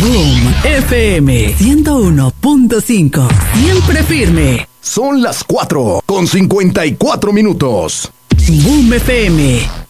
Boom FM 101.5. Siempre firme. Son las 4:54. Boom FM